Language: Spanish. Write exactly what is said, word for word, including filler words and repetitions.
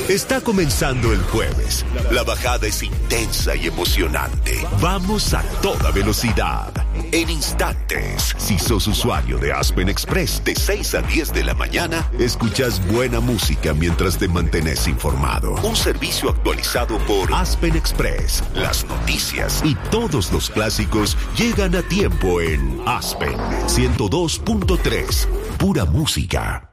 Está comenzando el jueves. La bajada es intensa y emocionante. Vamos a toda velocidad. En instantes, si sos usuario de Aspen Express, de seis a diez de la mañana, escuchas buena música mientras te mantenés informado. Un servicio actualizado por Aspen Express. Las noticias y todos los clásicos llegan a tiempo en Aspen ciento dos punto tres. Pura música.